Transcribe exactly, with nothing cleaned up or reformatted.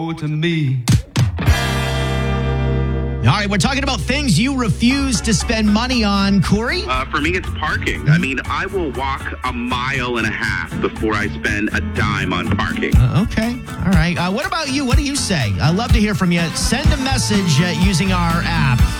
to me. All right, we're talking about things you refuse to spend money on. Corey? Uh, for me, it's parking. I mean, I will walk a mile and a half before I spend a dime on parking. Uh, okay. All right. Uh, what about you? What do you say? I'd love to hear from you. Send a message uh, using our app.